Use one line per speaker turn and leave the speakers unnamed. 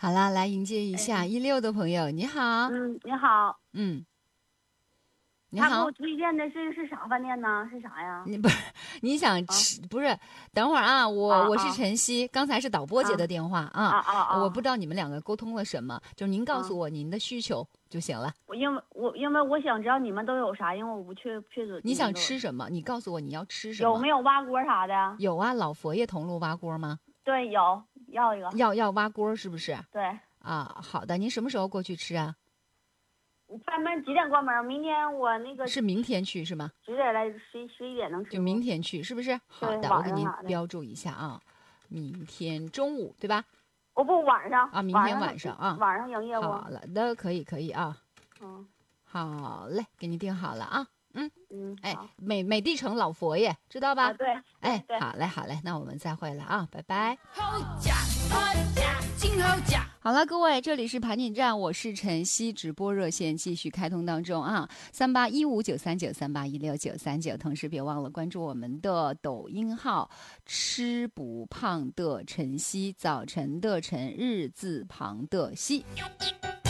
好啦，来迎接一下16的朋友，你好。
你好。
你好。
他给我推荐的是啥饭店呢？是啥呀？
你不是你想吃、不是？等会儿啊，我是晨曦，刚才是导播接的电话我不知道你们两个沟通了什么，就是您告诉我您的需求就行了。
因为我想知道你们都有啥，因为我不确实。
你想吃什么？你告诉我你要吃什么？
有没有挖锅啥的？
有啊，老佛爷铜炉挖锅吗？
对，有，要一个。
要挖锅是不是？
对。
啊，好的，您什么时候过去吃啊？
他们几点关门？明天我那个
是明天去是吗
？10点来11点能吃。
就明天去是不是？好的，我给您标注一下啊，明天中午对吧？
我不晚上
啊，明天晚上啊，
晚上营业不？
好了的，可以啊。好嘞，给您定好了啊。哎，美的城老佛爷知道吧？
对。
哎，好嘞，那我们再会了啊，拜拜。好了，各位，这里是盘点站，我是晨曦，直播热线继续开通当中啊，38159393816939，同时别忘了关注我们的抖音号“吃不胖的晨曦”，早晨的晨，日字旁的曦。